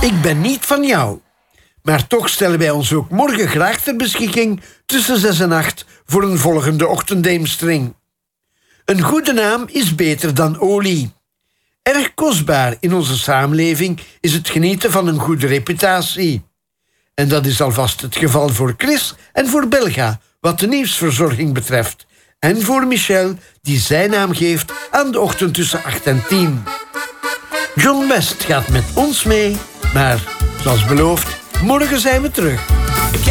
Ik ben niet van jou. Maar toch stellen wij ons ook morgen graag ter beschikking tussen 6 en 8 voor een volgende ochtenddeemstring. Een goede naam is beter dan olie. Erg kostbaar in onze samenleving is het genieten van een goede reputatie. En dat is alvast het geval voor Chris en voor Belga, wat de nieuwsverzorging betreft. En voor Michel, die zijn naam geeft aan de ochtend tussen 8 en 10. John West gaat met ons mee, maar zoals beloofd, morgen zijn we terug.